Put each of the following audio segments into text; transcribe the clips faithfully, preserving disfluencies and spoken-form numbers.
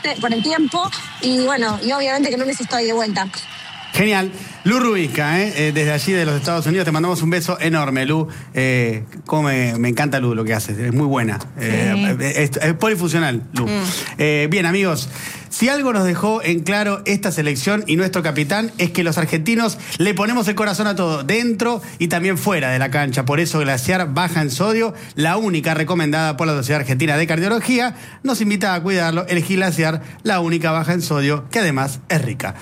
te- por el tiempo y bueno, y obviamente que el lunes estoy de vuelta. Genial. Lu Rubisca, ¿eh? Eh, desde allí de los Estados Unidos, te mandamos un beso enorme, Lu. Eh, cómo me, me encanta Lu lo que haces, es muy buena. Eh, Sí. es, es polifuncional, Lu. Mm. Eh, bien, amigos, si algo nos dejó en claro esta selección y nuestro capitán es que los argentinos le ponemos el corazón a todo, dentro y también fuera de la cancha. Por eso Glaciar baja en sodio, la única recomendada por la Sociedad Argentina de Cardiología, nos invita a cuidarlo. Elegí Glaciar, la única baja en sodio, que además es rica.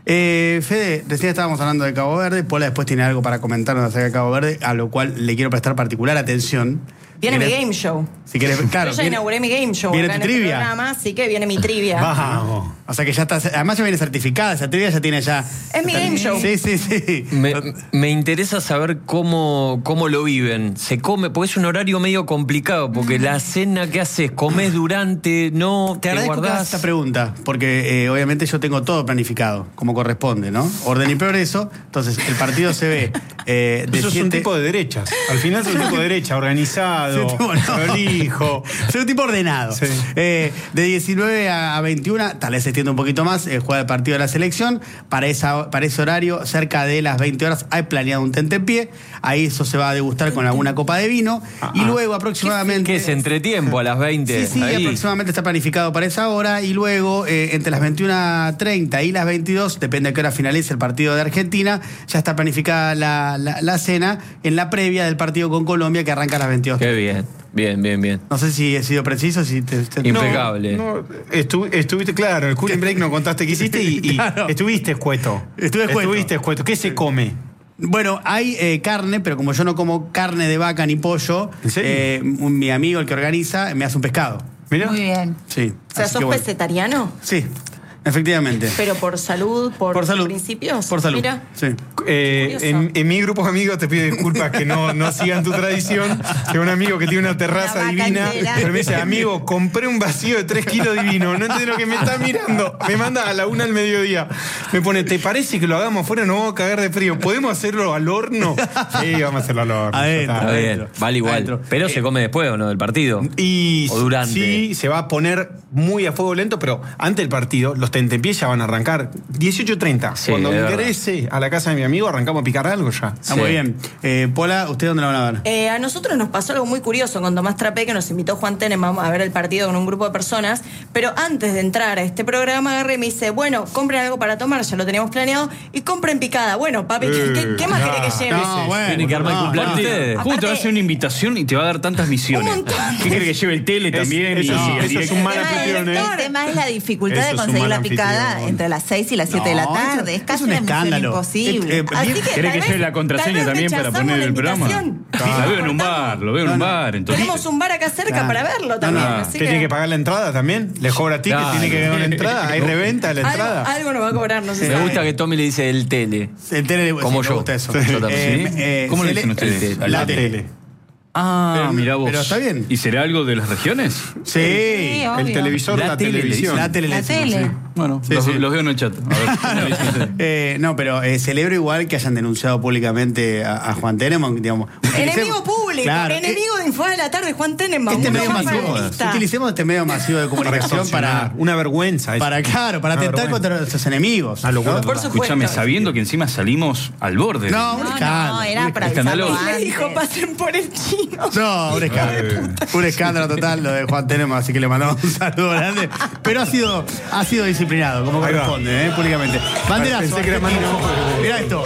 Eh, Fede, recién estábamos hablando de Cabo Verde. Pola después tiene algo para comentarnos acerca de Cabo Verde, a lo cual le quiero prestar particular atención. Viene Si mi querés- game show. Si querés, claro. Yo ya viene- inauguré mi game show viene acá tu en este trivia. programa, así que viene mi trivia. Vamos. O sea que ya está, además ya viene certificada, esa trivia ya tiene ya... Es mi game show. Sí, sí, sí. Me, me interesa saber cómo, cómo lo viven. Se come, porque es un horario medio complicado, porque la cena que haces, comés durante, no, Te agradezco que hagas guardás. esta pregunta, porque eh, obviamente yo tengo todo planificado, como corresponde, ¿no? Orden y progreso. Entonces, el partido se ve eh, de Eso es un siete- tipo de derechas. Al final es un tipo de derecha, organizado, Sí, tipo, no. prolijo. Soy un tipo ordenado. Sí. Eh, de diecinueve a veintiuno, tal vez se extienda un poquito más, eh, juega el partido de la selección. Para, esa, para ese horario, cerca de las veinte horas, hay planeado un tentempié. Ahí eso se va a degustar con alguna copa de vino. Ah, y ah. luego aproximadamente... ¿Qué es entretiempo a las veinte? Sí, sí, Ahí. aproximadamente está planificado para esa hora y luego eh, entre las veintiuna treinta y las veintidós, depende de qué hora finalice el partido de Argentina, ya está planificada la, la, la cena en la previa del partido con Colombia que arranca a las veintidós. Qué bien, bien, bien, bien. No sé si he sido preciso, si te, te- Impecable. No, estu- estuviste, claro, el cooling break no contaste qué hiciste y, y Claro. estuviste escueto. Estuve escueto. Estuviste escueto. ¿Qué se come? Bueno, hay eh, carne, pero como yo no como carne de vaca ni pollo, ¿En serio? eh, un- mi amigo, el que organiza, me hace un pescado. Mirá. Muy bien. Sí. O sea, así ¿sos que bueno. pesetariano? Sí, efectivamente. Pero por salud, por, Por salud. principios. Por salud. Mira. Sí. Eh, Curioso. en, en mi grupo de amigos te pido disculpas que no, no sigan tu tradición. Que un amigo que tiene una terraza La vaca divina, entera. pero me dice, amigo, compré un vacío de tres kilos de vino. No entiendo lo que me está mirando. Me manda a la una al mediodía. Me pone, ¿te parece que lo hagamos afuera? No vamos a cagar de frío. ¿Podemos hacerlo al horno? Sí, vamos a hacerlo al horno. Adentro. Ya está. Está bien, adentro. vale igual. Adentro. Pero se come después, ¿o no? Del partido. Y O durante. sí, se va a poner muy a fuego lento, pero antes del partido, los tentempiés ya van a arrancar. dieciocho treinta. Sí, Cuando es verdad. ingrese a la casa de mi amigo, arrancamos a picar algo ya. Está Sí. muy bien. Eh, Pola, ¿usted dónde la van a ver? Eh, a nosotros nos pasó algo muy curioso con Tomás Trapé, que nos invitó Juan Tenenbaum a ver el partido con un grupo de personas, pero antes de entrar a este programa agarré y me dice, bueno, compren algo para tomar, ya lo teníamos planeado, y compren picada. Bueno, papi, ¿qué, Eh, qué- qué más no, querés que lleve? no, bueno. Tienen que armar el no, cumpleaños no. ustedes. ¿Cómo te va a Aparte- hacer una invitación y te va a dar tantas misiones? Un montón. ¿Qué quiere que lleve el tele Es- también? eso y sí, el eso es directo? un mal Ah, anfitrión, ¿eh? el- el- el tema es es la dificultad Eso de es un conseguir mal la picada anfitrión. entre las seis y las siete de la No, tarde. es- Es casi es un una misión escándalo. imposible. Eh, eh, Así bien- que ¿Querés tal que vez- lleve la contraseña tal vez también para rechazamos poner en la el programa? invitación. La veo en un bar, lo veo en un No, no. bar. Entonces, Tenemos un bar acá cerca Claro. para verlo también. No, no. así ¿Qué tiene que pagar la entrada también? ¿Le cobra ticket? Claro. ¿Tiene que ganar la entrada? ¿Hay reventa de la algo, entrada? algo nos va a cobrar, no sé. Me sabe. gusta que Tommy le dice el tele. El tele, Como sí, yo. me gusta eso. Sí. Yo también. Eh, ¿Cómo le se dicen ustedes? La, La tele. tele. ah, Pero- mira vos. pero está bien. ¿Y será algo de las regiones? Sí. Eh, oh. Eh, Sí, El obvio. televisor, La la, tele le televisión. La tele. le La decimos, tele. sí. Bueno, Sí, los, sí. los veo en el chat. A ver, ¿cómo le dicen ustedes? Eh, no, pero eh, celebro igual que hayan denunciado públicamente a, a Juan Tenenbaum, digamos. Enemigo público, Claro, enemigo de Info de la Tarde, Juan Tenenbaum. Este uno medio más masivo, feminista. utilicemos este medio masivo de Para comunicación para, extorsionar. Una vergüenza. eso. para, claro, para Una atentar vergüenza. contra nuestros enemigos. Una locura. ¿no? Por supuesto. Escúchame, sabiendo que encima salimos al borde. No, un de- Ah, escándalo. escándalo. un era para escándalo. avisarlo Le antes. dijo, pasen por el chino. No, un escándalo. Un escándalo total lo de Juan Tenenbaum, así que le mandamos un saludo grande. Pero ha sido, ha sido disciplinado, como Ahí va. corresponde, ¿eh? Públicamente. Banderazo. Pensé que era más argentino. enojo. Mirá esto.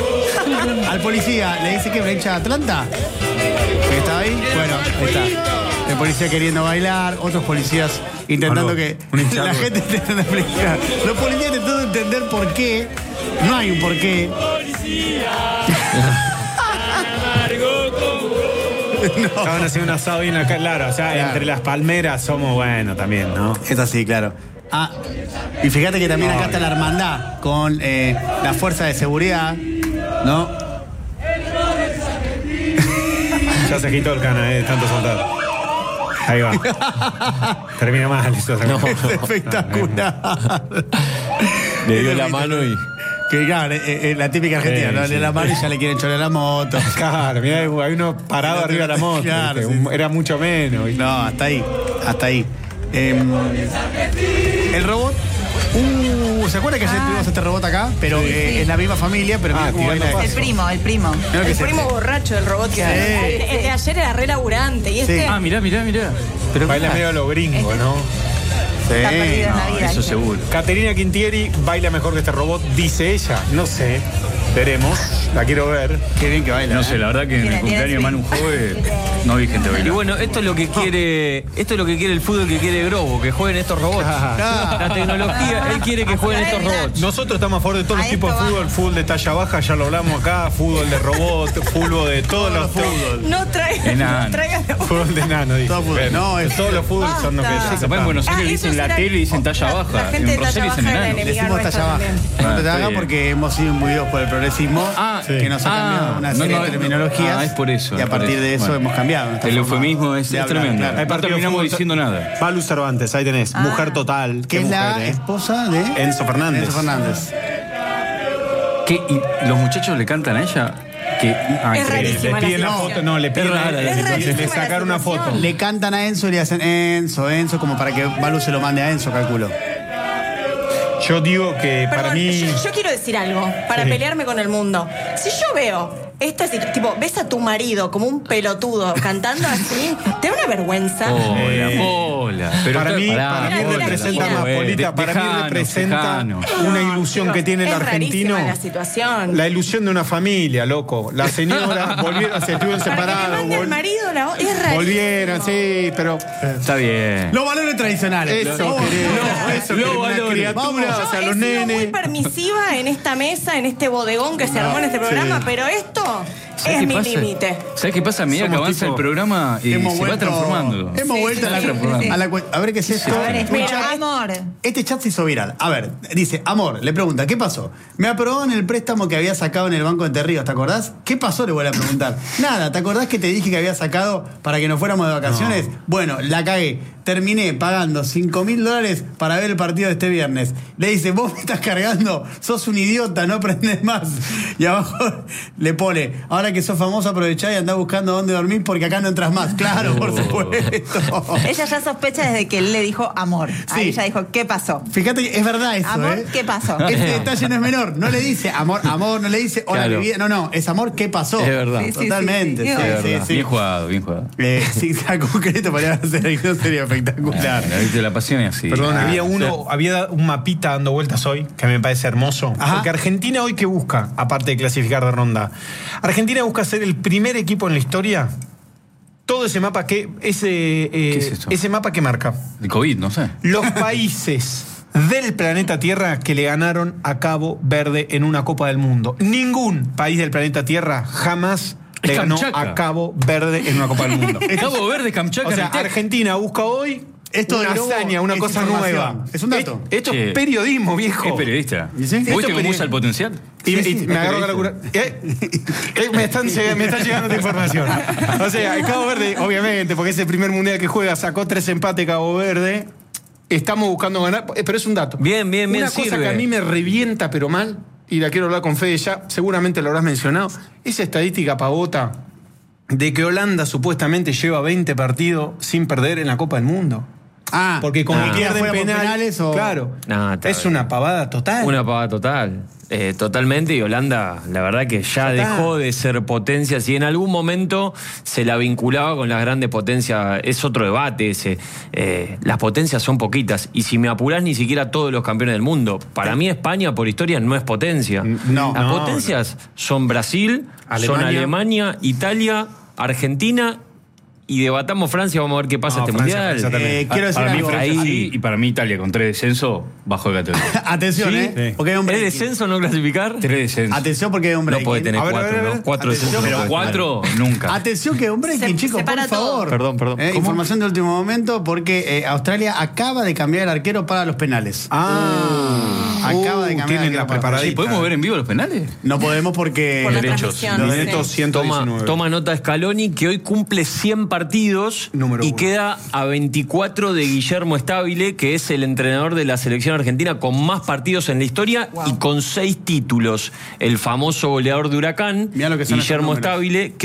Al policía le dice que es una hincha de Atlanta. ¿Que está ahí? Bueno, ahí está. El policía queriendo bailar, otros policías intentando Algo, que un hincha la algo. gente intentando explicar. Los policías intentando entender por qué. No hay un por qué. Estaban haciendo un asado bien acá, claro. O sea, Claro. entre las palmeras somos buenos también, ¿no? Es así, claro. Ah, y fíjate que también acá está la hermandad con eh, la fuerza de seguridad, ¿no? Ya se quitó el cana, ¿eh? de tanto soltar. Ahí va. Termina mal eso. Es espectacular. Le dio la mano y. Que claro, eh, eh, la típica argentina, Sí, ¿no? Le sí. da la mano y ya le quieren chorar la moto. Claro, mirá, hay uno parado arriba de la moto. Claro, ¿viste? sí. Era mucho menos. ¿viste? No, hasta ahí, hasta ahí. Em, El robot. Uh, ¿se acuerda que ayer Ah. tuvimos este robot acá? Pero Sí, eh, sí. es la misma familia, pero Ah, mira cómo tirando baila pasos. El primo, el primo. Mirá lo que El es primo este. borracho del robot que Sí. el, el de ayer era re laburante. Y este. Ah, mirá, mirá, mirá. Pero, Baila medio a lo gringo, ¿no? Sí. Está perdido en la no, vida. eso ¿viste? seguro. Caterina Quintieri baila mejor que este robot, dice ella. No sé. Veremos. La quiero ver. Qué bien que baila. No ¿eh? sé, la verdad que en Tiene- el cumpleaños de tiene Manu Jove no vi gente Y bailar. bueno, esto es lo que quiere, esto es lo que quiere el fútbol que quiere Grobo, que jueguen estos robots. La tecnología, él quiere que jueguen estos robots. Nosotros estamos a favor de todos los A tipos de esto fútbol. Fútbol de talla baja, ya lo hablamos acá. Fútbol de robot, fútbol de todos los fútbol. No traigan, Enano. no traigan la Fútbol de enano, dice. Todo fútbol. Bueno, No, es- todos los fútbol son los que Basta. se Capaz en Buenos Ah, Aires esos dicen la eran- tele y dicen talla la- baja. la gente en de Rosario talla dicen baja era enano. enemiga. Decimos nuestra talla baja. también. No Ah, te está hagas bien. porque hemos sido imbuidos por el progresismo Ah, que nos ha ah, cambiado una no, serie no, de terminologías. ah, es por eso, Y a es por partir eso. de eso Bueno. hemos cambiado. nuestra El forma eufemismo es, de es hablar, tremendo. claro. Hay No partido terminamos fútbol- diciendo nada. Palu Cervantes, ahí tenés. Mujer total. Que qué es la mujer, ¿eh? esposa de Enzo Fernández. Enzo Fernández. ¿Qué? ¿Y los muchachos le cantan a ella? Que, ah, Es increíble. rarísima Le piden la situación. foto, no, le piden Es rara la le- situación. le, le rarísima la sacaron una foto. situación. Le cantan a Enzo y le hacen Enzo, Enzo, como para que Balu se lo mande a Enzo, calculo. Yo digo que para Perdón, mí. yo, yo quiero decir algo para Sí. pelearme con el mundo. Si yo veo esta situ- tipo, ves a tu marido como un pelotudo cantando así, te da una vergüenza. Hola, Eh, hola. Pero para mí, pará, para mí Mira, mira, representa mira. más, Polita, para mí Dejanos, representa dejanos. una ilusión que tiene el Es argentino. rarísima la situación. La ilusión de una familia, loco. La señora volvieron, se estuvieron Para que me separados. mande el vol- marido, la, es rarísimo. volvieron, sí, pero. Está bien. Los valores tradicionales. Eso Oh, querés. no, Eso lo querés, una valores. criatura, Vamos. o sea, Yo los he sido muy nenes. permisiva en esta mesa, en este bodegón que se armó en este programa, sí. pero esto ¿Sabes es qué mi pasa? límite. ¿Sabes qué pasa? A medida que Somos avanza tipo- el programa y Hemos se va vuelto, transformando. hemos Sí, vuelto a, la, sí, sí, sí. a la cu- a ver qué es esto. A ver, Un Mira, chat- amor. Este chat se hizo viral. A ver, dice, Amor, le pregunta, ¿qué pasó? Me aprobaron el préstamo que había sacado en el Banco de Entre Ríos, ¿te acordás? ¿Qué pasó? Le vuelve a preguntar. Nada, ¿te acordás que te dije que había sacado para que nos fuéramos de vacaciones? Bueno, la cagué. Terminé pagando cinco mil dólares para ver el partido de este viernes. Le dice, vos me estás cargando, sos un idiota, no aprendes más. Y abajo le pone, ahora que sos famoso aprovechá y andá buscando dónde dormir porque acá no entras más. Claro, por supuesto. Ella ya sospecha desde que él le dijo amor. Ahí Sí. ella dijo, ¿qué pasó? Fíjate que es verdad eso, Amor, ¿eh? ¿qué pasó? Este detalle no es menor. No le dice amor, amor, no le dice hola Claro. mi vida. No, no, es amor, ¿qué pasó? Es verdad. Sí, sí, sí, Totalmente. sí, Sí, sí, sí, Es verdad. sí. Bien jugado, bien jugado. Eh, sí, a concreto para hacer eso sería espectacular. La, la, la pasión es así. Perdón, Ah, había uno, había un mapita dando vueltas hoy que me parece hermoso. Ajá. Porque Argentina hoy ¿qué busca? Aparte de clasificar de ronda. Argentina busca ser el primer equipo en la historia. Todo ese mapa que. Ese, eh, ¿Qué es eso? ese mapa que marca. El COVID, no sé. Los países del planeta Tierra que le ganaron a Cabo Verde en una Copa del Mundo. Ningún país del planeta Tierra jamás Es le ganó Kamchatka. a Cabo Verde en una Copa del Mundo. Cabo Verde, Kamchatka. O sea, Ritec. Argentina busca hoy Esto de una nuevo hazaña, una es cosa información. nueva. Es un dato. Es- Esto Sí. es periodismo, viejo. Es periodista. ¿Y sí? ¿Viste Esto cómo peri- usa el potencial? Y, Sí, y sí, me es agarro la locura. Eh, eh, me, están, lleg- me está llegando esta información. O sea, el Cabo Verde, obviamente, porque es el primer mundial que juega, sacó tres empates Cabo Verde. Estamos buscando ganar, eh, pero es un dato. Bien, bien, bien, Una cosa sirve. que a mí me revienta, pero mal, y la quiero hablar con Fede ya, seguramente lo habrás mencionado, esa estadística pavota de que Holanda supuestamente lleva veinte partidos sin perder en la Copa del Mundo. Ah, Porque como ah. pierden fuera por penal- penales o. Claro, No, está es bien. una pavada total. Una pavada total. Eh, totalmente. Y Holanda, la verdad que ya Ya está. dejó de ser potencia. Si en algún momento se la vinculaba con las grandes potencias, es otro debate ese. Eh, las potencias son poquitas. Y si me apurás, ni siquiera todos los campeones del mundo. Para mí, España, por historia, no es potencia. no, Las no, potencias son Brasil, son Alemania. Alemania, Italia, Argentina. Y debatamos Francia, vamos a ver qué pasa No, este Francia, mundial. Francia también. Eh, quiero decir Para mí algo. Francia Ahí- sí, y para mí Italia con tres descensos bajo de categoría. Atención, ¿Sí? ¿eh? Sí. Porque hay un ¿Es breaking. descenso no clasificar? Tres descensos. Atención porque hay un No breaking. puede tener A ver, cuatro, a ver, a ver. ¿no? Cuatro Atención, descensos. Pero no puede tener. cuatro, nunca. Atención que hay un breaking, Se- chicos, separa por favor. todo. Perdón, perdón. Eh, ¿Cómo? información de último momento porque eh, Australia acaba de cambiar el arquero para los penales. Ah, Acaba de uh, cambiar tienen el la arquero para- preparadita. Sí, ¿podemos ver en vivo los penales? No podemos porque. Por la derechos. transmisión, sí. Minuto ciento Toma, diecinueve. toma nota Scaloni, que hoy cumple cien partidos Número y uno. queda a veinticuatro de Guillermo Stabile, que es el entrenador de la selección argentina con más partidos en la historia y con seis títulos. El famoso goleador de Huracán, Mirá lo que son Guillermo esos números. Stabile, que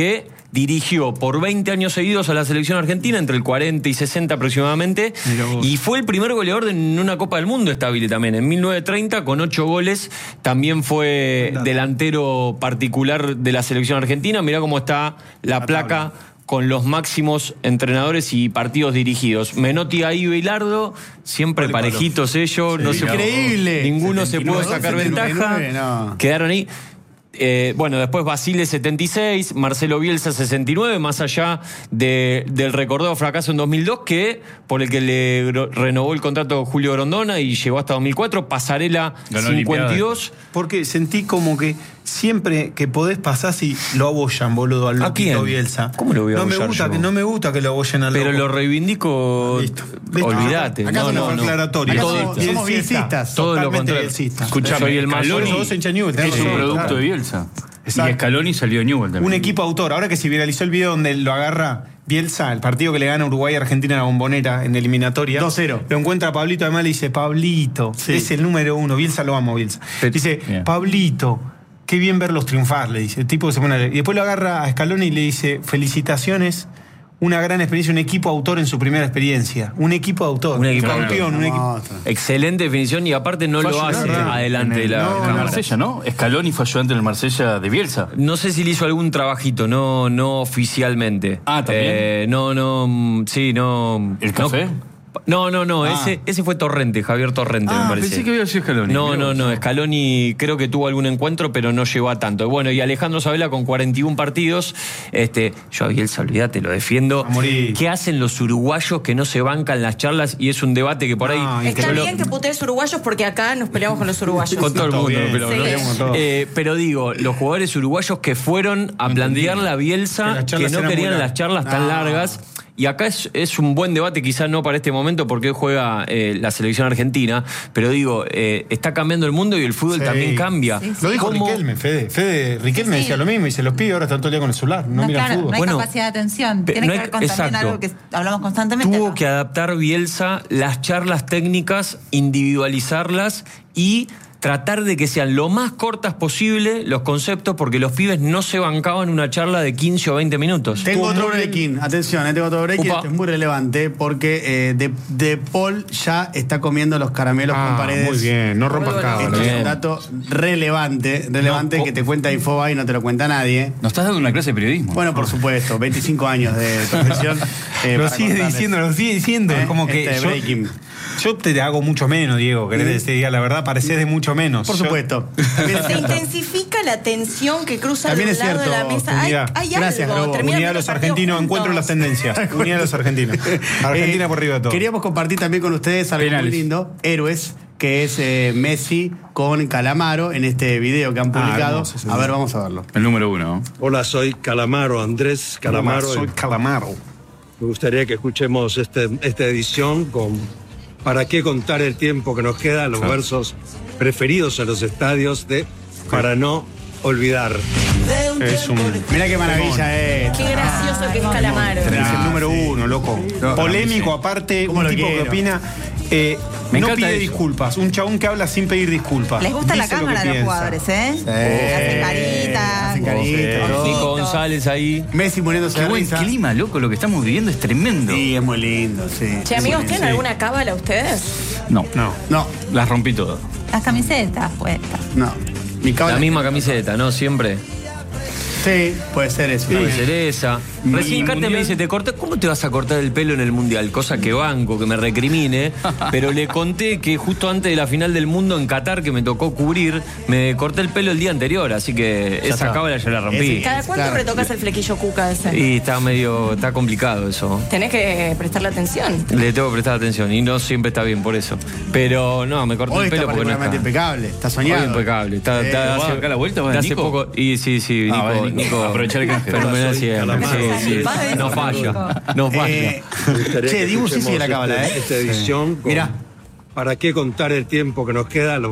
dirigió por veinte años seguidos a la selección argentina, entre el cuarenta y sesenta aproximadamente, y fue el primer goleador en una Copa del Mundo estable también. En mil novecientos treinta, con ocho goles, también fue delantero particular de la selección argentina. Mirá cómo está la, la placa tabla con los máximos entrenadores y partidos dirigidos. Menotti, ahí, Bilardo, siempre vale, parejitos palo. ellos. Sí, no se increíble. Ninguno setenta y nueve, se pudo sacar setenta y nueve, ventaja. No. Quedaron ahí. Eh, bueno, después Basile setenta y seis, Marcelo Bielsa sesenta y nueve, más allá de, del recordado fracaso en dos mil dos, que por el que le renovó el contrato Julio Grondona y llegó hasta dos mil cuatro, Pasarela ganó cincuenta y dos. Porque sentí como que siempre que podés pasar si lo abollan, boludo, al loquito Bielsa. ¿Cómo lo voy a no abollar me gusta yo? que No me gusta que lo abollen al Pero loco. lo reivindico. Listo. Olvídate. Acá no, somos no, aclaratorios. no. Somos, Todo, somos bielsistas. Todo lo contrario. Escuchame, soy el más Scaloni, vos en Newell, es un razón, producto claro. de Bielsa. Exacto. Y Scaloni salió de Newell también. Un equipo autor. Ahora que se viralizó el video donde lo agarra Bielsa, el partido que le gana Uruguay a Argentina en la Bombonera en eliminatoria. dos cero. Lo encuentra Pablito, además le dice, Pablito, sí. es el número uno. Bielsa lo amo, Bielsa. Dice, yeah. Pablito, qué bien verlos triunfar, le dice. El tipo se pone a leer. Y después lo agarra a Scaloni y le dice, felicitaciones. Una gran experiencia, un equipo autor en su primera experiencia. Un equipo autor. Un equipo campeón, autor. Un equipo... Excelente definición y aparte no lo hace claro. adelante el, de la no, cámara. En Marsella, ¿no? Scaloni fue ayudante en el Marsella de Bielsa. No sé si le hizo algún trabajito, no, no oficialmente. Ah, ¿también? Eh, no, no, sí, no. ¿El café? No, No, no, no, ah. ese, ese fue Torrente, Javier Torrente, ah, me parece. Pensé que había sido Scaloni. No, no, no, Scaloni creo que tuvo algún encuentro, pero no llegó a tanto. Bueno, y Alejandro Sabela con cuarenta y uno partidos. Este, yo a Bielsa, olvídate, lo defiendo. ¿Qué hacen los uruguayos que no se bancan las charlas? Y es un debate que por ahí... Ah, está bien lo... que putees uruguayos porque acá nos peleamos con los uruguayos. Con todo el mundo nos peleamos, sí. ¿no? eh, Pero digo, los jugadores uruguayos que fueron a plantear la Bielsa, que, que no querían las charlas tan ah. largas... Y acá es, es un buen debate, quizás no para este momento, porque hoy juega eh, la selección argentina, pero digo, eh, está cambiando el mundo y el fútbol sí. también cambia. Sí, sí. Lo dijo ¿Cómo? Riquelme, Fede. Fede Riquelme sí. decía lo mismo, y se los pide ahora están todo el día con el celular, no, no miran claro, fútbol. No hay bueno, capacidad de atención, tiene no que hay, ver con exacto. también algo que hablamos constantemente. Tuvo ¿no? que adaptar Bielsa las charlas técnicas, individualizarlas y... tratar de que sean lo más cortas posible los conceptos, porque los pibes no se bancaban una charla de quince o veinte minutos. Tengo otro breaking, atención, eh, tengo otro breaking, este es muy relevante, porque eh, de, de Paul ya está comiendo los caramelos ah, con Paredes. Muy bien, no rompan cábala. Esto es un dato relevante, relevante no, que te cuenta Infobae y no te lo cuenta nadie. Nos estás dando una clase de periodismo. Bueno, por supuesto, veinticinco años de profesión. Eh, lo sigue contarles. diciendo, lo sigue diciendo, eh, como que este yo, breaking. Yo te hago mucho menos, Diego, querés decir, diga la verdad, parecés de mucho menos. Por supuesto. Se intensifica la tensión que cruza También del es lado cierto, de la mesa. Hay, hay Gracias, algo. Unidad de los argentinos, encuentro las tendencias. Unidad de los argentinos. Argentina eh, por arriba de todo. Queríamos compartir también con ustedes algo Penales. muy lindo, Héroes, que es eh, Messi con Calamaro en este video que han publicado. Ah, hermoso, sí. A ver, vamos a verlo. El número uno. Hola, soy Calamaro, Andrés Calamaro. Hola, soy Calamaro. Me gustaría que escuchemos este, esta edición con ¿Para qué contar el tiempo que nos queda? Los claro. versos preferidos en los estadios de Para no olvidar. Es un... Mirá qué maravilla es. Qué gracioso ah, que es Calamaro. Es el número uno, loco. No, Polémico, aparte, un tipo quiero? que opina... Eh, no pide eso. disculpas. Un chabón que habla sin pedir disculpas. Les gusta Dice la cámara de los jugadores, ¿eh? Sí. Hacen carita. Hacen carita. Nico González ahí. Messi muriéndose Qué de buen risa. clima, loco. Lo que estamos viviendo es tremendo. Sí, es muy lindo, sí. Che, amigos, ¿tienen sí. alguna cábala ustedes? No. No. No. Las rompí todas. Las camisetas puestas. No. Mi la misma camiseta, ¿no? Siempre. Sí, puede ser eso. Puede ser esa. Recién Cate me dice, te corté, ¿cómo te vas a cortar el pelo en el Mundial? Cosa que banco, que me recrimine. Pero le conté que justo antes de la final del mundo en Qatar, que me tocó cubrir, me corté el pelo el día anterior, así que ya esa está. cábala ya la rompí. ¿Cada cuánto claro. retocas el flequillo cuca ese? Y está medio, está complicado eso. Tenés que prestarle atención. Le tengo que prestar atención y no siempre está bien por eso. Pero no, me corté Hoy el pelo está porque no está. impecable, está soñado. Hoy impecable. Está, eh, está, hace, acá la vuelta, ¿vas hace Nico? poco. Y sí, sí, Nico. Ah, Nico. Nico aprovechar el canje. Fenomenal siempre. Sí, sí. No falla. No falla. Eh, che, Dibu sí sigue la cábala, ¿eh? Esta edición con Mirá. ¿Para qué contar el tiempo que nos queda? Los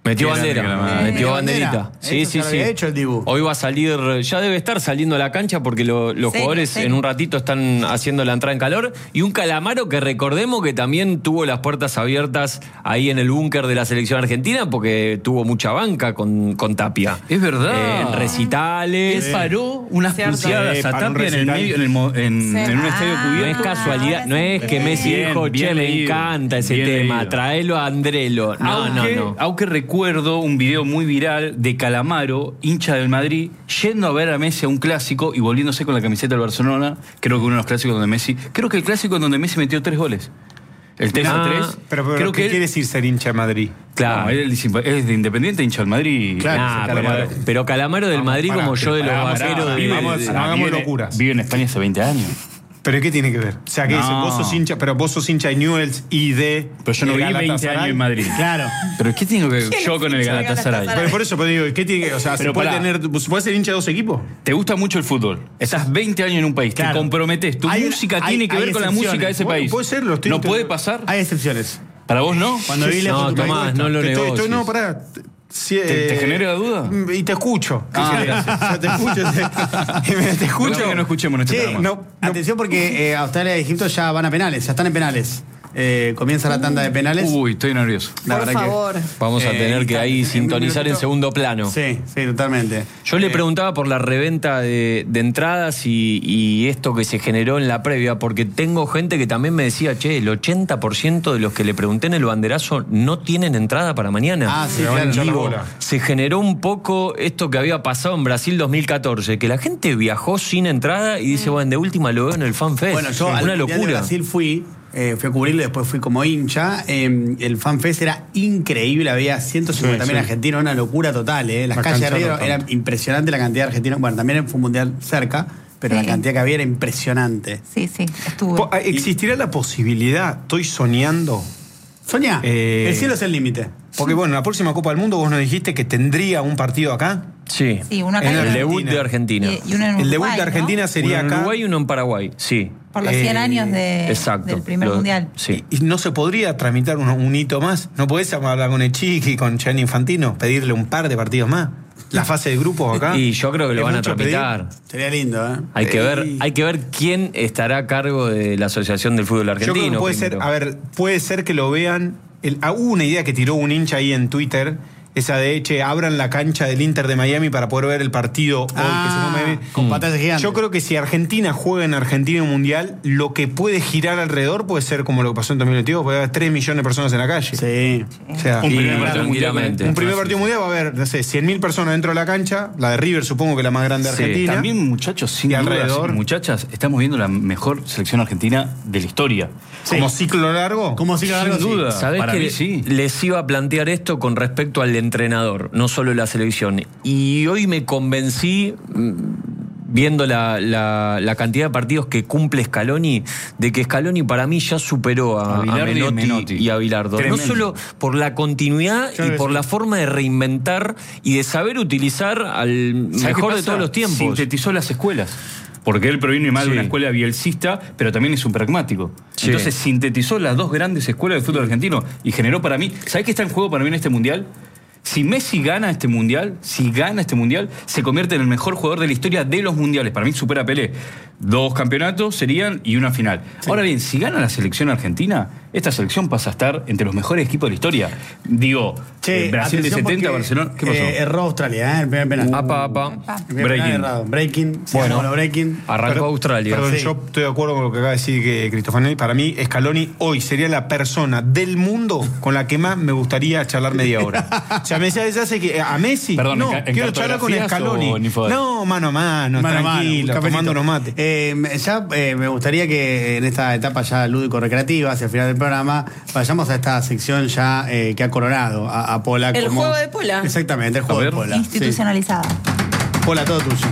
Metió Qué grande bandera, Calamaro. metió Eh, banderita. bandera. Sí, Eso sí, ya lo sí. había hecho el Dibu. Hoy va a salir, ya debe estar saliendo a la cancha porque lo- los Sí, jugadores sí. en un ratito están haciendo la entrada en calor. Y un Calamaro que recordemos que también tuvo las puertas abiertas ahí en el búnker de la selección argentina porque tuvo mucha banca con, con Tapia. Es verdad. Eh, en recitales. Él paró unas Cierto. pulseadas Sí, a para un Tapia en el recital. medio, en, el mo- en- Sí. en un estadio Ah, No es cubierto. casualidad, no es que Messi Bien, dijo, bien che, me leído. encanta ese Bien tema, leído. traelo a Andrelo. No, aunque, no, no. aunque recuerdo un video muy viral de Calamaro, hincha del Madrid, yendo a ver a Messi a un clásico y volviéndose con la camiseta del Barcelona. Creo que uno de los clásicos donde Messi. Creo que el clásico en donde Messi metió tres goles. El tres a Ah, tres. Pero, pero creo ¿qué que él- quiere decir ser hincha de Madrid? Claro. No, él es de Independiente, hincha del Madrid. Claro, Nah, Calamaro. pero, pero Calamaro del Vamos, Madrid pará, como yo de los Pará, pará, vaqueros de, vive- vamos, de- no hagamos vive- locuras. Vive en España hace veinte años. ¿Pero qué tiene que ver? O sea, ¿qué No. dice? Vos sos hincha, pero vos sos hincha de Newell's y de. Pero yo no de viví veinte Galatasaray. años en Madrid. Claro. Pero ¿qué tengo que ¿Quién yo es con el hincha de Galatasaray? Galatasaray? Pero por eso, pero digo, ¿qué tiene que.? O sea, ¿se Pero puede pará. tener. ¿Se puede ser hincha de dos equipos? Te gusta mucho el fútbol. Estás veinte años en un país. Claro. Te comprometes. Tu Hay- música hay- tiene que hay ver con la excepciones. música de ese Bueno, país. puede ser, lo estoy ¿No intentando. puede pasar? Hay excepciones. ¿Para vos no? Cuando viví lejos No, de tu país, Tomás, no lo Te estoy- estoy- negocies. no, pará. Sí, ¿Te- te eh, genera duda? Y te escucho. ¿Qué Ah, querés? gracias. O sea, te escucho. Te, te escucho. Escucho que no escuchemos en este Che, programa. no, no. Atención porque eh, Australia y Egipto ya van a penales, ya están en penales. Eh, comienza la tanda de penales. Uy, estoy nervioso. La Por verdad que- favor. Vamos a Eh, tener que está- ahí en- sintonizar en en- segundo plano. Sí, sí, totalmente. Yo le Eh, preguntaba por la reventa de, de entradas y, y esto que se generó en la previa, porque tengo gente que también me decía, che, el ochenta por ciento de los que le pregunté en el banderazo no tienen entrada para mañana. Ah, sí, Me van a claro. hinchar la Digo, bola. Se generó un poco esto que había pasado en Brasil dos mil catorce, que la gente viajó sin entrada y dice, bueno, de última lo veo en el FanFest. Bueno, yo al una Mundial de locura. Brasil fui, eh, fui a cubrirlo y después fui como hincha. Eh, el FanFest era increíble, había ciento cincuenta mil Sí, sí. argentinos, una locura total. Eh. Las La calles de cancha Río total. era impresionante la cantidad de argentinos. Bueno, también fue un mundial cerca, pero Sí. la cantidad que había era impresionante. Sí, sí, estuve. Po- ¿Existirá la posibilidad, estoy soñando? Soñá, Eh, el cielo es el límite. Porque bueno, en la próxima Copa del Mundo vos nos dijiste que tendría un partido acá. Sí. Sí, uno acá En y El uno- Argentina. debut de Argentina. y, y uno en El debut Uruguay, de Argentina ¿no? sería Uno en acá. Uruguay y uno en Paraguay, sí. Por los cien Eh, años de, Exacto. del primer Lo- mundial. Sí. ¿Y no se podría tramitar un, un hito más? ¿No podés hablar con el Chiqui, con Gianni Infantino, pedirle un par de partidos más? ¿La fase de grupos acá? Y yo creo que lo ¿Es van a mucho pedir? tramitar. Sería lindo, ¿eh? Hay que Eh, ver, y- hay que ver quién estará a cargo de la Asociación del Fútbol Yo Argentino. creo que puede ser, primero. a ver, puede ser que lo vean. El, ah, hubo una idea que tiró un hincha ahí en Twitter, esa de, che, abran la cancha del Inter de Miami para poder ver el partido hoy, que se Ah, llama Miami. con pantalla gigante. Yo creo que si Argentina juega en Argentina un mundial, lo que puede girar alrededor puede ser como lo que pasó en dos mil veintidós, puede haber tres millones de personas en la calle. Sí. O sea, Un Y primer partido tranquilamente. mundial. un primer partido mundial va a haber, no sé, cien mil personas dentro de la cancha, la de River supongo que la más grande de Sí, Argentina. También, muchachos, sin Y duda, alrededor. sí, muchachas, estamos viendo la mejor selección argentina de la historia. Como ciclo largo. Como si largo, Sin sí. duda. ¿Sabés Para que mí sí. les iba a plantear esto con respecto al entrenador, no solo la selección? Y hoy me convencí, mm, viendo la, la- la cantidad de partidos que cumple Scaloni, de que Scaloni para mí ya superó a, A a Bilardo y a Menotti, Menotti. y a Bilardo. Tremendo. No solo por la continuidad Yo y creo por que la sí. forma de reinventar y de saber utilizar al ¿Sabés qué mejor de pasa? todos los tiempos. Sintetizó las escuelas. Porque él proviene más de Sí. una escuela bielcista, pero también es un pragmático. Sí. Entonces sintetizó las dos grandes escuelas del fútbol argentino y generó para mí. ¿Sabés qué está en juego para mí en este mundial? Si Messi gana este mundial, si gana este mundial, se convierte en el mejor jugador de la historia de los mundiales. Para mí supera a Pelé. Dos campeonatos serían y una final. Ahora bien, si gana la selección argentina, esta selección pasa a estar entre los mejores equipos de la historia. Digo, Che, eh, Brasil de atención setenta, porque, Barcelona. ¿Qué pasó? eh, erró Australia, ¿eh? El primer penal. Apa, apa. El primer penal Breaking. errado. Breaking. Sí, Bueno. bueno, breaking. Arrancó Pero- Australia. Perdón, Sí. yo estoy de acuerdo con lo que acaba de decir que Cristofanelli. Para mí, Scaloni hoy sería la persona del mundo con la que más me gustaría charlar media hora. O sea, me decía, ¿ya sé que a Messi? Perdón, no, ¿en ca- en quiero charlar con cartografías Scaloni. o en Infodel? No, mano a mano, Mano a mano, tranquilo, un cafecito. tomando unos mates. Eh, ya eh, me gustaría que en esta etapa ya lúdico-recreativa, hacia el final del programa, vayamos a esta sección ya eh, que ha coronado a, a Pola. El como- juego de Pola. Exactamente, el juego A de ver. Pola. Institucionalizada. Sí. Pola, todo tuyo.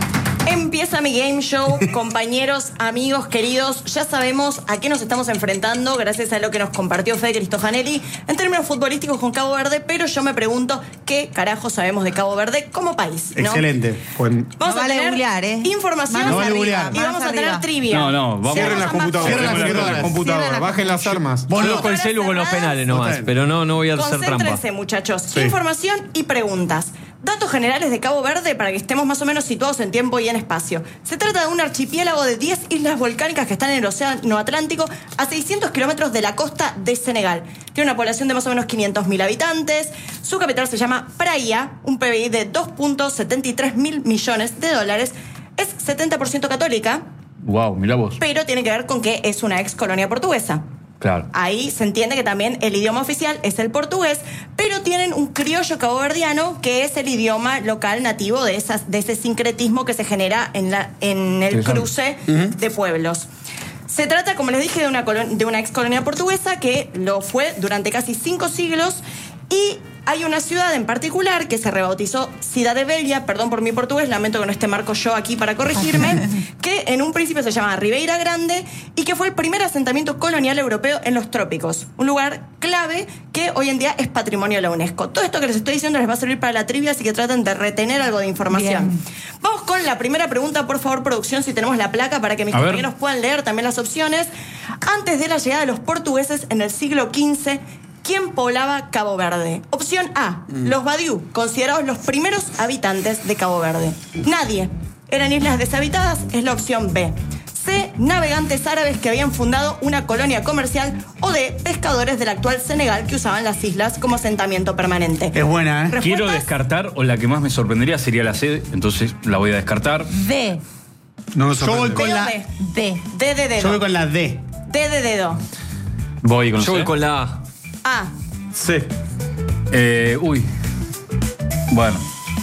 Empieza mi game show, compañeros, amigos, queridos. Ya sabemos a qué nos estamos enfrentando gracias a lo que nos compartió Fede Cristofanelli en términos futbolísticos con Cabo Verde, pero yo me pregunto qué carajo sabemos de Cabo Verde como país, ¿no? Excelente. Pues, Vamos No a vale tener googlear, ¿eh? información No vale arriba. googlear. y vamos Más a tener arriba. trivia. No, no, vamos. cierren las computadoras. Cierren las Cierren computadoras. computadoras. Cierren las Bajen las armas. Vos no. Yo con el celu con los penales nomás, Total. pero no, no voy a hacer trampa. Concéntrense, muchachos. Información y preguntas. Datos generales de Cabo Verde para que estemos más o menos situados en tiempo y en espacio. Se trata de un archipiélago de diez islas volcánicas que están en el Océano Atlántico a seiscientos kilómetros de la costa de Senegal. Tiene una población de más o menos quinientos mil habitantes. Su capital se llama Praia, un P B I de dos punto setenta y tres mil millones de dólares. Es setenta por ciento católica, Wow, mirá vos. pero tiene que ver con que es una ex colonia portuguesa. Claro. Ahí se entiende que también el idioma oficial es el portugués, pero tienen un criollo caboverdiano que es el idioma local nativo de, esas, de ese sincretismo que se genera en, la, en el cruce de pueblos. Se trata, como les dije, de una, colon- de una ex colonia portuguesa que lo fue durante casi cinco siglos y hay una ciudad en particular que se rebautizó Cidade Velha, perdón por mi portugués, lamento que no esté Marco yo aquí para corregirme, que en un principio se llama Ribeira Grande y que fue el primer asentamiento colonial europeo en los trópicos. Un lugar clave que hoy en día es patrimonio de la UNESCO. Todo esto que les estoy diciendo les va a servir para la trivia, así que traten de retener algo de información. Bien. Vamos con la primera pregunta, por favor, producción, si tenemos la placa para que mis A ver. compañeros puedan leer también las opciones. Antes de la llegada de los portugueses en el siglo quince, ¿quién poblaba Cabo Verde? Opción A, los Badiou, considerados los primeros habitantes de Cabo Verde. Nadie. Eran islas deshabitadas, es la opción B. C, navegantes árabes que habían fundado una colonia comercial. O D, pescadores del actual Senegal que usaban las islas como asentamiento permanente. Es buena, ¿eh? Quiero ¿Respuestas? descartar, o la que más me sorprendería sería la C, entonces la voy a descartar. D. No me Yo voy sorprende. con D o la, D. D. D de yo dedo. voy con la D. D de dedo. Voy con Yo voy C. con la A. A. Sí. Eh, uy. Bueno.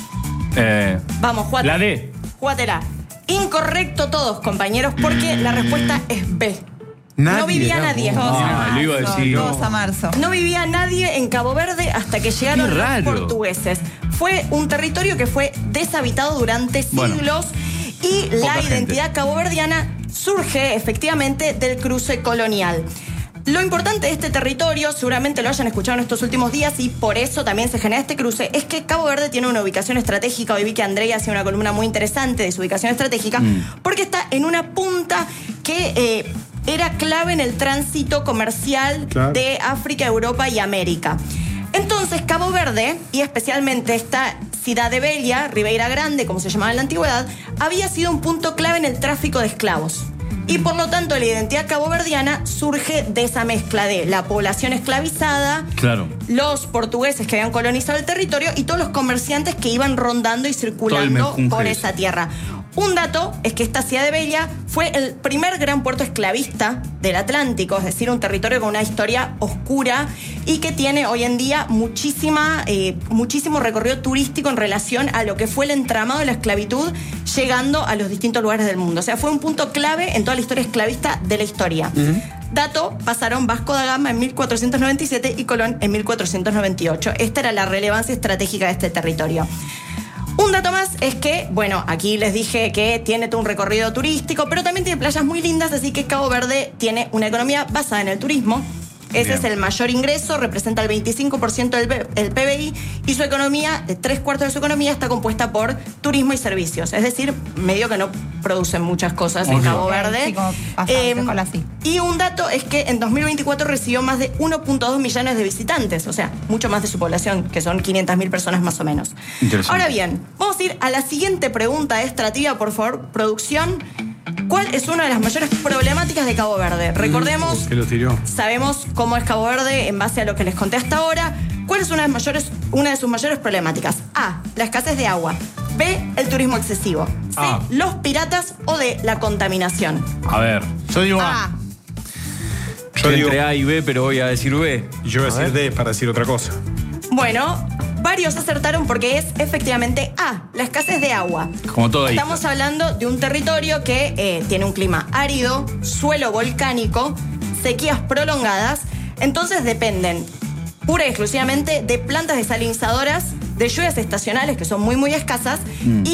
Eh, Vamos, jugátela. la D. Jugátela. Incorrecto todos, compañeros, porque la respuesta es B. Nadie, no vivía era nadie. vos. Todos Ah, a lo iba a marzo, decir. Todos a marzo. No vivía nadie en Cabo Verde hasta que llegaron Qué los raro. portugueses. Fue un territorio que fue deshabitado durante Bueno, siglos y la poca identidad gente. caboverdiana surge efectivamente del cruce colonial. Lo importante de este territorio, seguramente lo hayan escuchado en estos últimos días y por eso también se genera este cruce, es que Cabo Verde tiene una ubicación estratégica. Hoy vi que Andrea hacía una columna muy interesante de su ubicación estratégica, porque está en una punta que eh, era clave en el tránsito comercial Claro. de África, Europa y América. Entonces, Cabo Verde, y especialmente esta Cidade Velha, Ribeira Grande, como se llamaba en la antigüedad, había sido un punto clave en el tráfico de esclavos. Y por lo tanto, la identidad caboverdiana surge de esa mezcla de la población esclavizada, Claro. los portugueses que habían colonizado el territorio y todos los comerciantes que iban rondando y circulando mejunje por ese. esa tierra. Un dato es que esta Cidade Velha fue el primer gran puerto esclavista del Atlántico, es decir, un territorio con una historia oscura y que tiene hoy en día muchísima, eh, muchísimo recorrido turístico en relación a lo que fue el entramado de la esclavitud llegando a los distintos lugares del mundo. O sea, fue un punto clave en toda la historia esclavista de la historia. Dato, pasaron Vasco da Gama en mil cuatrocientos noventa y siete y Colón en mil cuatrocientos noventa y ocho. Esta era la relevancia estratégica de este territorio. Un dato más es que, bueno, aquí les dije que tiene todo un recorrido turístico, pero también tiene playas muy lindas, así que Cabo Verde tiene una economía basada en el turismo. Ese Bien. es el mayor ingreso, representa el veinticinco por ciento del P- el P B I y su economía, de tres cuartos de su economía, está compuesta por turismo y servicios. Es decir, medio que no producen muchas cosas en Ok. Cabo Verde. Sí, como pasa en Coca-Cola, sí. Y un dato es que en dos mil veinticuatro recibió más de uno punto dos millones de visitantes, o sea, mucho más de su población, que son quinientas mil personas más o menos. Interesante. Ahora bien, vamos a ir a la siguiente pregunta extrativa, por favor, producción. ¿Cuál es una de las mayores problemáticas de Cabo Verde? Recordemos, Que lo tiró. sabemos cómo es Cabo Verde en base a lo que les conté hasta ahora. ¿Cuál es una de, mayores, una de sus mayores problemáticas? A, la escasez de agua. B, el turismo excesivo. C, A. los piratas. O D, la contaminación. A ver. Yo digo A. A. Yo Estoy digo, entre A y B, pero voy a decir B. y yo voy a decir D para decir otra cosa. Bueno, varios acertaron porque es efectivamente A, la escasez de agua. Como toda isla. Estamos hablando de un territorio que eh, tiene un clima árido, suelo volcánico, sequías prolongadas, entonces dependen pura y exclusivamente de plantas desalinizadoras, de lluvias estacionales que son muy muy escasas y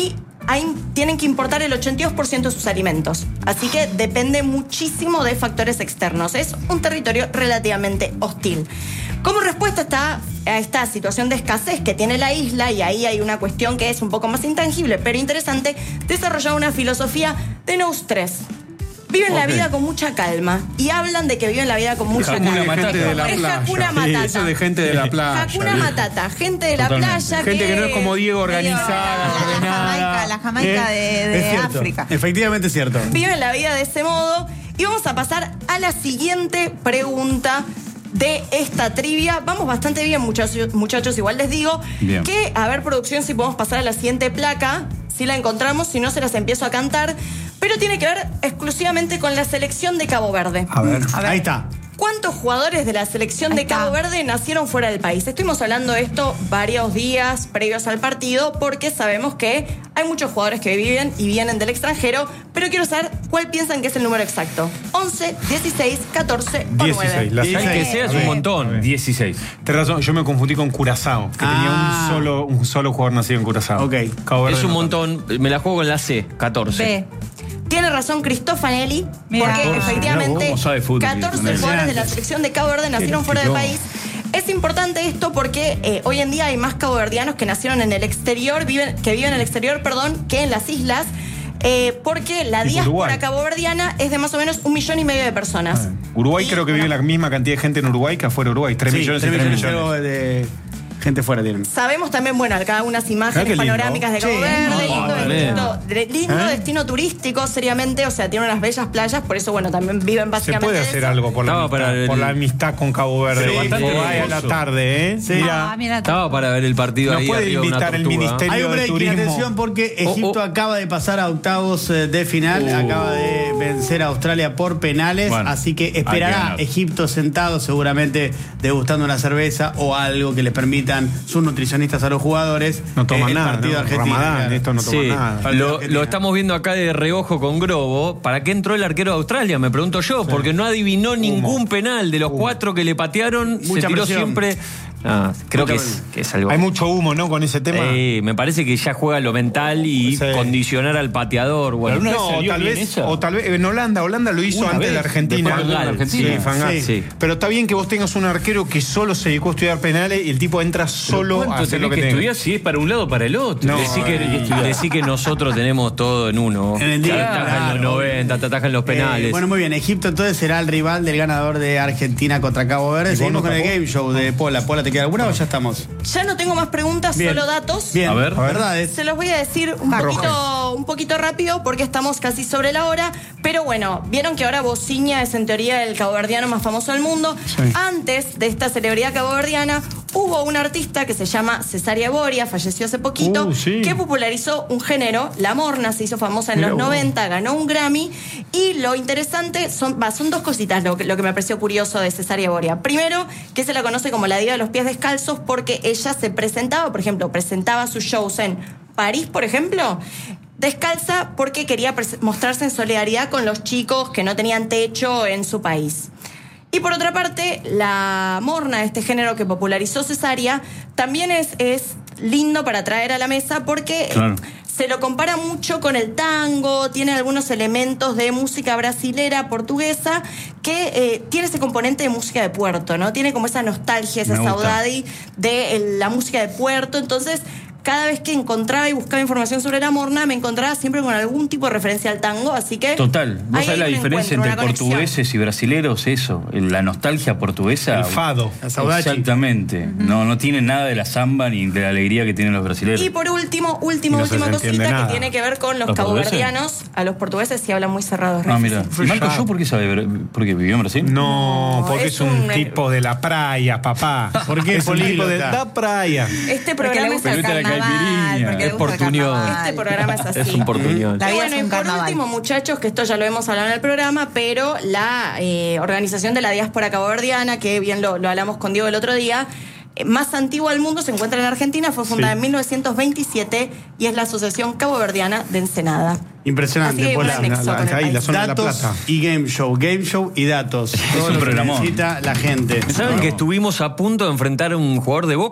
hay, tienen que importar el ochenta y dos por ciento de sus alimentos. Así que depende muchísimo de factores externos. Es un territorio relativamente hostil. Como respuesta está a esta situación de escasez que tiene la isla, y ahí hay una cuestión que es un poco más intangible, pero interesante, desarrollar una filosofía de no stress. Viven okay. la vida con mucha calma y hablan de que viven la vida con mucha Hakuna calma. Matata. Es De la playa. Hakuna Matata. Sí, eso de gente de la playa. Hakuna Matata, gente de la Totalmente. playa. Gente que, que no es como Diego, organizada, La, la Jamaica, la Jamaica de, de es cierto. África. Efectivamente es cierto. Viven la vida de ese modo. Y vamos a pasar a la siguiente pregunta de esta trivia. Vamos bastante bien, muchachos, muchachos igual les digo bien. que, a ver, producción, si podemos pasar a la siguiente placa, si la encontramos, si no se las empiezo a cantar, pero tiene que ver exclusivamente con la selección de Cabo Verde. A ver, a ver. Ahí está. ¿Cuántos jugadores de la selección de Cabo Verde nacieron fuera del país? Estuvimos hablando de esto varios días previos al partido porque sabemos que hay muchos jugadores que viven y vienen del extranjero, pero quiero saber cuál piensan que es el número exacto. once, dieciséis, catorce o nueve. La El que sea es un montón. dieciséis. Tienes razón, yo me confundí con Curazao, que Ah. tenía un solo, un solo jugador nacido en Curazao. Ok. Cabo Verde Es un no montón. Me la juego con la C, catorce. B. Tiene razón Cristofanelli, Mirá. porque Mirá efectivamente cómo sabe fútbol, catorce Cristofanelli. jugadores de la selección de Cabo Verde nacieron fuera del tiró. país. Es importante esto porque eh, hoy en día hay más caboverdianos que nacieron en el exterior, viven, que viven en el exterior, perdón, que en las islas, eh, porque la Tipo diáspora Uruguay. caboverdiana es de más o menos un millón y medio de personas. Uruguay Y, creo que bueno, vive la misma cantidad de gente en Uruguay que afuera de Uruguay. Tres Sí, millones tres y tres millones millones. de gente fuera tienen. Sabemos también, bueno, acá unas Ah, imágenes qué lindo. panorámicas de Cabo Sí. Verde, Ah, lindo, tremendo. destino, de- lindo ¿Eh? destino turístico, seriamente, o sea, tiene unas bellas playas, por eso, bueno, también viven Se básicamente puede de hacer eso. algo por la, Estaba amistad, para el- por la amistad con Cabo Verde. Sí, Bastante sí. a la tarde, ¿eh? Sí. Mira, Ah, mira. Estaba para ver el partido nos ahí puede arriba de una invitar el tortuga. ministerio Hay un de break, y turismo. atención porque Oh, Egipto oh. acaba de pasar a octavos eh, de final, Uh. acaba de vencer a Australia por penales, Bueno, así que hay que esperará ganar. Egipto sentado seguramente degustando una cerveza o algo que les permitan sus nutricionistas a los jugadores. No toman eh, el nada, partido ¿no? argentino, Ramadán, claro. esto no toma Sí, nada. lo, Argentina. lo estamos viendo acá de reojo con Grobo. ¿Para qué entró el arquero de Australia? Me pregunto yo, porque no adivinó ningún penal. De los cuatro que le patearon, Mucha se tiró presión. siempre. Ah, creo Mucha que es, presión. que es algo. Hay mucho humo, ¿no? Con ese tema. Eh, me parece que ya juega lo mental y Sí. condicionar al pateador. Bueno, ¿Alguna vez No, salió tal bien vez, esa? o tal vez en Holanda, Holanda lo hizo Una antes vez, de Argentina. después de Argentina. Sí, Van Gaal. Sí, sí. Pero está bien que vos tengas un arquero que solo se dedicó a estudiar penales y el tipo entra solo a ¿Cuánto hacer tenés lo que, que tenga. estudiar si es para un lado o para el otro? No, decí, que, eh, decí que nosotros tenemos todo en uno. En el Te día, atajan claro. los noventa, te atajan los penales. Eh, bueno, muy bien. Egipto entonces será el rival del ganador de Argentina contra Cabo Verde. ¿Y Seguimos vos con no el tapó? game show de Pola. Pola, ¿te queda alguna o ya estamos? Ya no tengo más preguntas, Bien. solo datos. Bien, A ver. verdades. Se los voy a decir un Arroja. poquito, un poquito rápido porque estamos casi sobre la hora. Pero bueno, vieron que ahora Bociña es en teoría el caboverdiano más famoso del mundo. Sí. Antes de esta celebridad caboverdiana, hubo un artista que se llama Cesaria Boria, falleció hace poquito, Uh, sí. que popularizó un género, la morna, se hizo famosa en Mirá los vos. noventa, ganó un Grammy. Y lo interesante son, va, son dos cositas lo que, lo que me pareció curioso de Cesaria Boria. Primero, que se la conoce como la diva de los pies descalzos porque ella se presentaba, por ejemplo, presentaba sus shows en París, por ejemplo, descalza porque quería pres- mostrarse en solidaridad con los chicos que no tenían techo en su país. Y por otra parte, la morna, este género que popularizó Cesaria, también es, es lindo para traer a la mesa porque Claro. eh, se lo compara mucho con el tango, tiene algunos elementos de música brasilera, portuguesa, que eh, tiene ese componente de música de puerto, ¿no? Tiene como esa nostalgia, esa Me gusta. saudade de eh, la música de puerto. Entonces, cada vez que encontraba y buscaba información sobre la morna, me encontraba siempre con algún tipo de referencia al tango, así que... Total. ¿Vos ahí sabés la hay un diferencia encuentro, entre una conexión. portugueses y brasileros? Eso, la nostalgia portuguesa. El fado. La saudade. Exactamente. No, no tiene nada de la samba ni de la alegría que tienen los brasileños. Y por último, última, Y no se última les entiende cosita nada. que tiene que ver con los ¿Los caboverdianos. A los portugueses sí hablan muy cerrados. Ah, Refi. mira. ¿Y Marco yo por qué sabe? ¿Porque vivió en Brasil? No, No, porque es es un, un- tipo de la playa, papá. ¿Por qué es un tipo de políglota? la playa. Este Porque programa le es gusta el Pero viste la carnaval. caipirinha. Porque le Es gusta el portuñol. carnaval. Este programa es así. es un portuñol. La Y vida bueno, es y un por carnaval. último, muchachos, que esto ya lo hemos hablado en el programa, pero la eh, organización de la diáspora caboverdiana, que bien lo, lo hablamos con Diego el otro día, eh, más antigua del mundo, se encuentra en Argentina, fue fundada Sí. en mil novecientos veintisiete y es la Asociación Caboverdiana de Ensenada. Impresionante, Así que Pola. un anexo La- con el ahí, la país. zona de la Datos Plata. y game show, game show y datos. Todo un lo que programón. necesita la gente. ¿Saben No. que estuvimos a punto de enfrentar a un jugador de Boca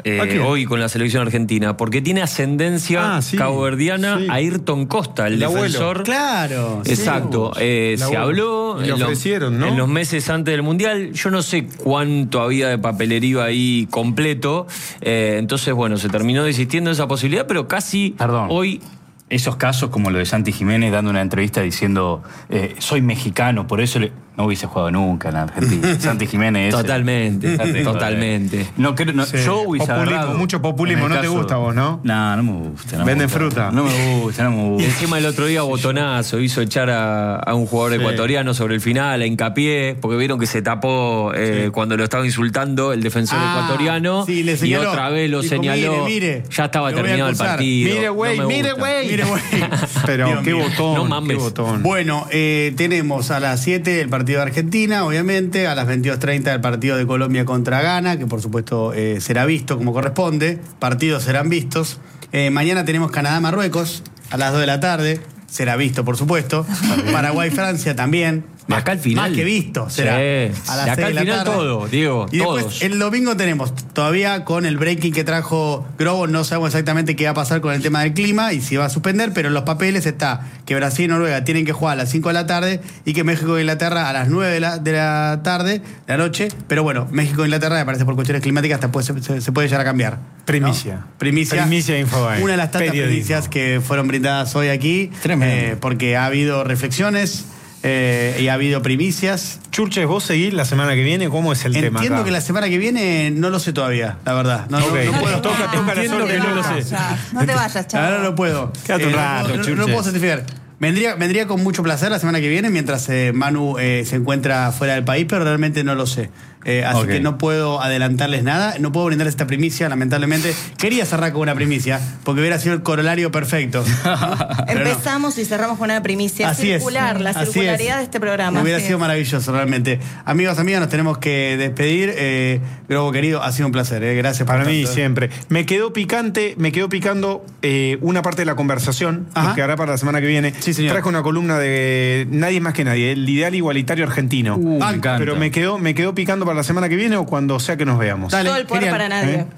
eh, hoy con la selección argentina, porque tiene ascendencia Ah, sí. caboverdiana Sí. a Ayrton Costa, el, El abuelo. defensor. Claro. Exacto. Eh, El se abuelo. habló Y le en, los- ofrecieron, ¿no? en los meses antes del Mundial. Yo no sé cuánto había de papelería ahí completo. Eh, entonces, bueno, se terminó desistiendo de esa posibilidad, pero casi Perdón. hoy... Esos casos como lo de Santi Jiménez dando una entrevista diciendo eh, soy mexicano, por eso le... no hubiese jugado nunca en Argentina. Santi Jiménez. Totalmente, Ese- totalmente. No, creo- no, Sí. yo hubiese Populismo, agarrado, mucho populismo, en el no te caso- gusta a vos, ¿no? No, no me gusta. No me Venden gusta. fruta. No me gusta, no me Y gusta. encima el otro día botonazo, hizo echar a, a un jugador Sí. ecuatoriano sobre el final, a Hincapié, porque vieron que se tapó eh, cuando lo estaba insultando el defensor Ah, ecuatoriano. sí, le y señaló. otra vez lo Dijo, señaló. mire, mire, ya estaba lo voy a terminado el acusar. partido. Mire, güey, No me mire, gusta. güey. Mire, güey. Pero Dios qué mío. botón, No mames. qué botón. Bueno, eh, tenemos a las siete el partido de Argentina, obviamente, a las veintidós treinta el partido de Colombia contra Ghana, que por supuesto eh, será visto como corresponde, partidos serán vistos. Eh, mañana tenemos Canadá-Marruecos a las dos de la tarde, será visto por supuesto. Paraguay-Francia también. De acá al final. Más que visto, será. Sí. A las De acá seis al de la final tarde. todo, Diego, Y después, todos. el domingo tenemos, todavía con el breaking que trajo Grobo, no sabemos exactamente qué va a pasar con el tema del clima y si va a suspender, pero en los papeles está que Brasil y Noruega tienen que jugar a las cinco de la tarde y que México e Inglaterra a las nueve de la, de la tarde, de la noche. Pero bueno, México e Inglaterra, me parece por cuestiones climáticas, hasta puede- se, se- se puede llegar a cambiar. ¿no? Primicia. Primicia. Primicia de Infobae. Una de las tantas Periodismo. primicias que fueron brindadas hoy aquí. Tremendo. eh, porque ha habido reflexiones eh, y ha habido primicias. Churches, vos seguís la semana que viene, ¿cómo es el tema Entiendo acá? que la semana que viene no lo sé todavía, la verdad. No, no- Ok. no, puedo. Toca- toca la Entiendo suerte, que no no lo lo sé. sé. No te vayas, chavo. Ahora no puedo. Quédate un Eh, rato, no, no, no Churches. puedo certificar. Vendría, vendría con mucho placer la semana que viene mientras eh, Manu eh, se encuentra fuera del país, pero realmente no lo sé. Eh, así Ok. que no puedo adelantarles nada, no puedo brindarles esta primicia, lamentablemente. Quería cerrar con una primicia, porque hubiera sido el corolario perfecto. Pero no. Empezamos y cerramos con una primicia Así es. circular, la Así circularidad es. de este programa. Hubiera Así sido es. maravilloso, realmente. Amigos, amigas, nos tenemos que despedir. Eh, Grobo querido, ha sido un placer. eh. Gracias por Para mí tanto. siempre. Me quedó picante, me quedó picando eh, una parte de la conversación Ajá. que quedará para la semana que viene. Sí, señor. Trajo una columna de Nadie más que nadie, el ideal igualitario argentino. Uh, me Ah, encanta. Pero me quedó, me quedó picando para la semana que viene o cuando sea que nos veamos. Dale, Todo el poder genial. para nadie. ¿Eh?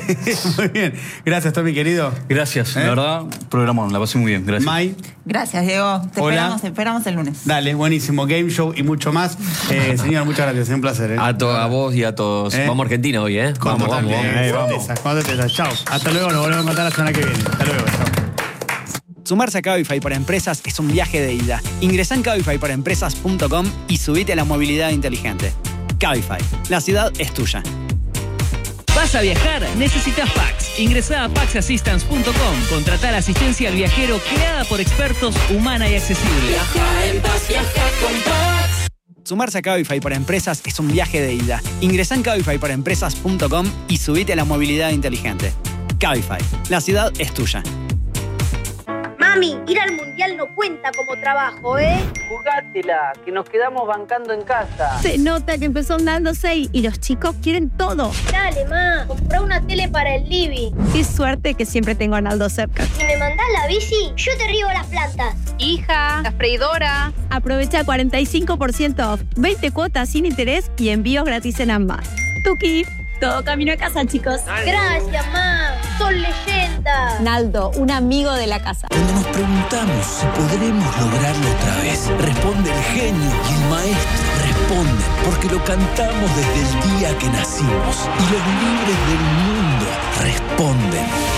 Muy bien. Gracias, Tommy, querido. Gracias, ¿Eh? la verdad, programón, la pasé muy bien, gracias. Mai, Gracias, Diego. Te Hola. esperamos, te esperamos el lunes. dale, buenísimo. Game show y mucho más. Eh, señor, muchas gracias. Es un placer. ¿eh? A, to- a vos y a todos. ¿Eh? Vamos a Argentina hoy, ¿eh? Con Vamos, total, vamos, vamos. eh, Eh, vamos. certeza, con certeza. Chao. Hasta luego. Nos volvemos a matar la semana que viene. Hasta luego. Chao. Sumarse a Cabify para empresas es un viaje de ida. Ingresá en cabify para empresas punto com y subite a la movilidad inteligente. Cabify, la ciudad es tuya. ¿Vas a viajar? Necesitas Pax. Ingresá a pax assistance punto com. Contratá la asistencia al viajero creada por expertos, humana y accesible. Sumarse a Cabify para empresas es un viaje de ida. Ingresá en cabify para empresas punto com y subite a la movilidad inteligente. Cabify, la ciudad es tuya. Mami, ir al mundial no cuenta como trabajo, ¿eh? Jugátela, que nos quedamos bancando en casa. Se nota que empezó andando seis y los chicos quieren todo. Dale, ma, comprá una tele para el living. Qué suerte que siempre tengo a Arnaldo cerca. Si me mandás la bici, yo te riego las plantas. Hija, la freidora. Aprovecha cuarenta y cinco por ciento off, veinte cuotas sin interés y envíos gratis en ambas. Tuki, todo camino a casa, chicos. Gracias, ma. Son leyendas. Naldo, un amigo de la casa. Cuando nos preguntamos si podremos lograrlo otra vez, responde el genio y el maestro. Responden porque lo cantamos desde el día que nacimos. Y los libres del mundo responden.